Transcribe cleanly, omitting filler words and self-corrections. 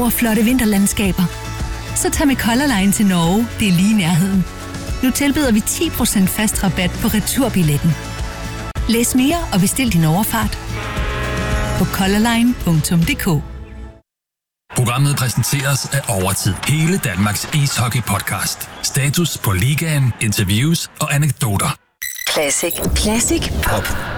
store, flotte vinterlandskaber. Så tag med Color Line til Norge, det er lige i nærheden. Nu tilbyder vi 10% fast rabat på returbilletten. Læs mere og bestil din overfart på colorline.dk. Programmet præsenteres af Overtid. Hele Danmarks ishockey-podcast. Status på ligaen, interviews og anekdoter. Classic. Classic Pop.